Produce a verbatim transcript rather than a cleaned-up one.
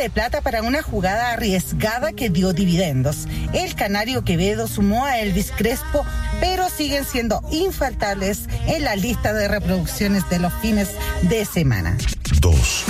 de plata para una jugada arriesgada que dio dividendos. El canario Quevedo sumó a Elvis Crespo, pero siguen siendo infaltables en la lista de reproducciones de los fines de semana. Dos.